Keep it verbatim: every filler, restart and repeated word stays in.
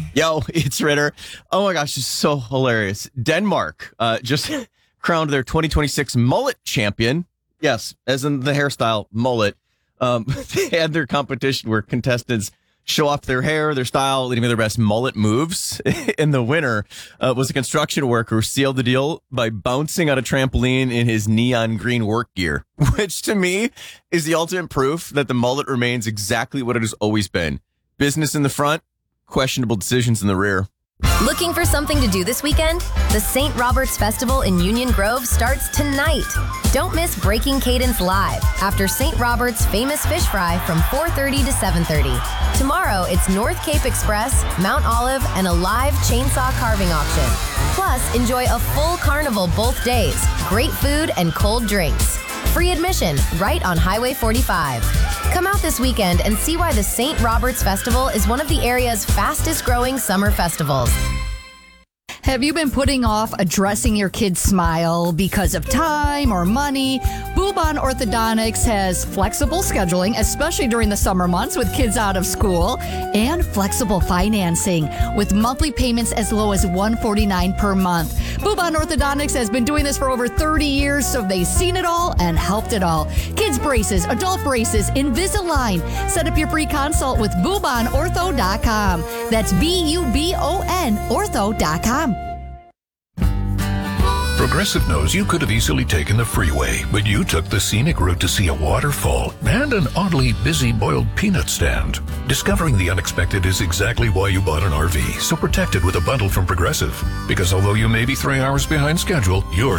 Yo, it's Ritter. Oh my gosh, it's so hilarious. Denmark uh, just crowned their twenty twenty-six mullet champion. Yes, as in the hairstyle mullet. Um, they had their competition where contestants show off their hair, their style, leading their best mullet moves. And the winner uh, was a construction worker who sealed the deal by bouncing on a trampoline in his neon green work gear, which to me is the ultimate proof that the mullet remains exactly what it has always been. Business in the front, questionable decisions in the rear. Looking for something to do this weekend? The Saint Robert's Festival in Union Grove starts tonight. Don't miss Breaking Cadence Live after Saint Robert's famous fish fry from four thirty to seven thirty. Tomorrow, it's North Cape Express, Mount Olive, and a live chainsaw carving auction. Plus, enjoy a full carnival both days, great food and cold drinks. Free admission right on Highway forty-five. Come out this weekend and see why the Saint Robert's Festival is one of the area's fastest growing summer festivals. Have you been putting off addressing your kid's smile because of time or money? Bubon Orthodontics has flexible scheduling, especially during the summer months with kids out of school, and flexible financing with monthly payments as low as one hundred forty-nine dollars per month. Bubon Orthodontics has been doing this for over thirty years, so they've seen it all and helped it all. Kids braces, adult braces, Invisalign. Set up your free consult with bubon ortho dot com. That's B U B O N ortho dot com. Progressive knows you could have easily taken the freeway, but you took the scenic route to see a waterfall and an oddly busy boiled peanut stand. Discovering the unexpected is exactly why you bought an R V, so protect it with a bundle from Progressive. Because although you may be three hours behind schedule, you're